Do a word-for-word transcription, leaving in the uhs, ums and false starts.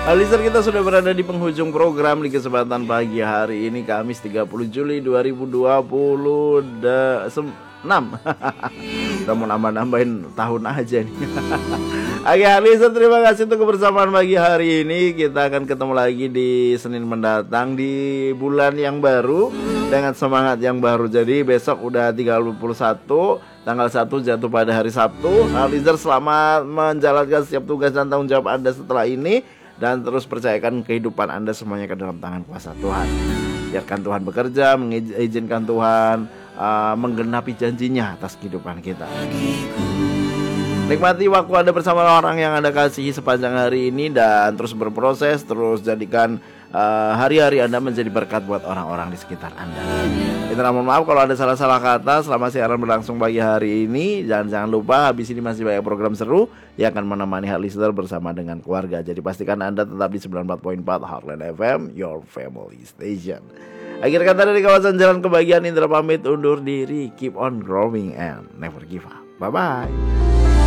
Alister, kita sudah berada di penghujung program di kesempatan pagi hari ini, Kamis tiga puluh Juli dua ribu dua puluh enam. Udah mau nambah-nambahin tahun aja nih. Oke Alister, terima kasih untuk kebersamaan pagi hari ini. Kita akan ketemu lagi di Senin mendatang di bulan yang baru dengan semangat yang baru. Jadi besok udah tiga puluh satu, tanggal satu jatuh pada hari Sabtu. Alister, selamat menjalankan setiap tugas dan tanggung jawab Anda setelah ini. Dan terus percayakan kehidupan Anda semuanya ke dalam tangan kuasa Tuhan. Biarkan Tuhan bekerja, mengizinkan Tuhan uh, menggenapi janjinya atas kehidupan kita. Nikmati waktu Anda bersama orang yang Anda kasihi sepanjang hari ini. Dan terus berproses, terus jadikan uh, hari-hari Anda menjadi berkat buat orang-orang di sekitar Anda. Kita mohon maaf kalau ada salah-salah kata selama siaran berlangsung pagi hari ini. Dan jangan lupa habis ini masih banyak program seru yang akan menemani Alister bersama dengan keluarga. Jadi pastikan Anda tetap di sembilan puluh empat koma empat Heartland F M, your family station. Akhir kata dari kawasan Jalan Kebahagiaan, Indra pamit undur diri. Keep on growing and never give up. Bye-bye.